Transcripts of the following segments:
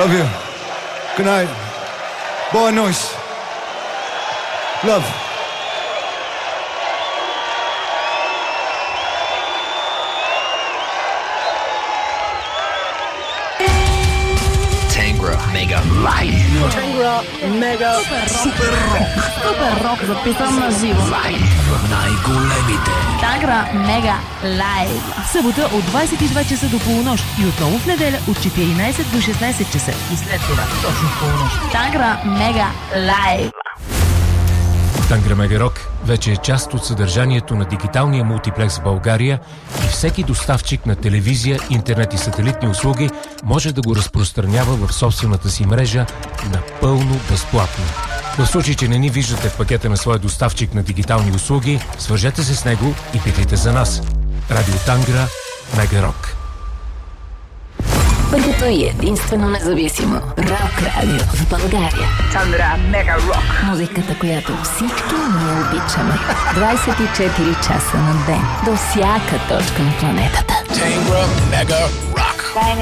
Love you. Good night. Boa noite. Love. Tangra Mega Live. Tangra Mega Super Rock. Записвам на живо. Най-големите. Tangra Mega Live. В събота от 22 часа до полунощ и отново в неделя от 14 до 16 часа. И след това точно в полунощ. Tangra Mega Live. Тангра Мега Рок вече е част от съдържанието на дигиталния мултиплекс в България и всеки доставчик на телевизия, интернет и сателитни услуги може да го разпространява в собствената си мрежа напълно безплатно. В случай, че не ни виждате в пакета на своя доставчик на дигитални услуги, свържете се с него и питайте за нас. Радио Тангра Мега Рок. Първото и единствено независимо рок-радио в България. Тангра Мега Рок. Музиката, която всички ние обичаме. 24 часа на ден. До всяка точка на планетата. Tangra Mega Rock.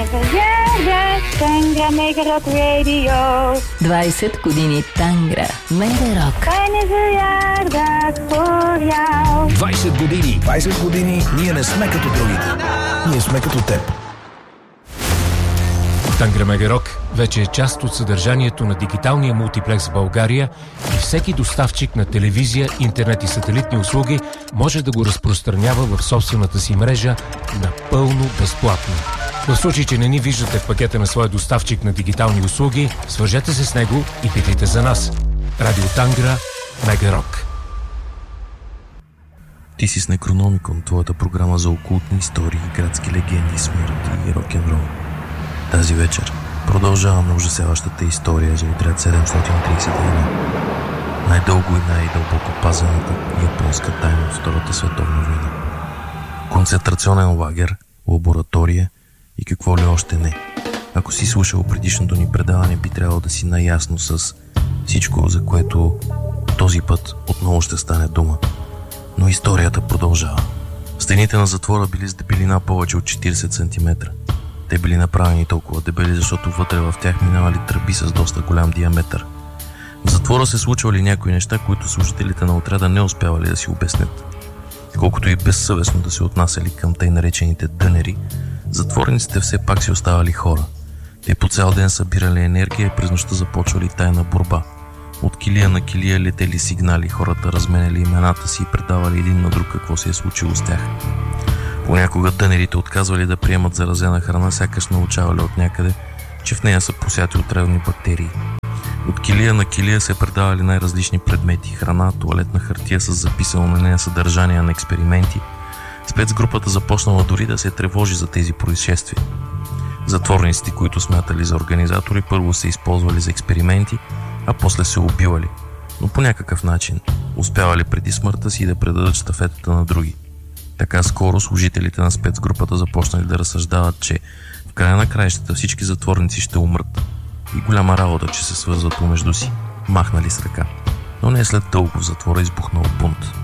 Тангра Мега Рок Радио. 20 години Тангра Мега Рок. 20 години. 20 години ние не сме като другите. Ние сме като теб. Тангра Мега Рок вече е част от съдържанието на дигиталния мултиплекс в България и всеки доставчик на телевизия, интернет и сателитни услуги може да го разпространява в собствената си мрежа напълно безплатно. В случай, че не ни виждате в пакета на своя доставчик на дигитални услуги, свържете се с него и питайте за нас. Радио Тангра Мега Рок. Ти си с Некрономикон, твоята програма за окултни истории, градски легенди, смърт и рок-н-рол. Тази вечер продължаваме ужасяващата история за отряд 731. Най-дълго и най-дълбоко пазената японска тайна от Втората световна война. Концентрационен лагер, лаборатория и какво ли още не. Ако си слушал предишното ни предаване, би трябвало да си наясно с всичко, за което този път отново ще стане дума. Но историята продължава. Стените на затвора били с дебелина повече от 40 см. Те били направени толкова дебели, защото вътре в тях минавали тръби с доста голям диаметър. В затвора се случвали някои неща, които служителите на отряда не успявали да си обяснят. Колкото и безсъвестно да се отнасяли към тъй наречените дънери, затворниците все пак си оставали хора. Те по цял ден събирали енергия и през нощта започвали тайна борба. От килия на килия летели сигнали, хората разменяли имената си и предавали един на друг какво се е случило с тях. Понякога дънерите отказвали да приемат заразена храна, сякаш научавали от някъде, че в нея са посяти отравни бактерии. От килия на килия се предавали най-различни предмети, храна, туалетна хартия с записано на нея съдържание на експерименти. Спецгрупата започнала дори да се тревожи за тези происшествия. Затворниците, които смятали за организатори, първо се използвали за експерименти, а после се убивали, но по някакъв начин успявали преди смъртта си да предадат щафетата на други. Така скоро служителите на спецгрупата започнали да разсъждават, че в края на краищата всички затворници ще умрат. И голяма работа, че се свързват помежду си. Махнали с ръка. Но не след дълго в затвора избухнал бунт.